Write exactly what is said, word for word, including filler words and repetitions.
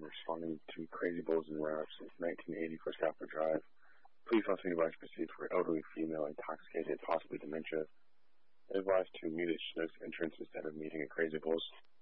responding to crazy bulls and rats since nineteen eighty for Scapa Drive. Please also advise proceed for elderly female intoxicated, possibly dementia. Advise to meet at Schnucks entrance instead of meeting at Crazy Bulls.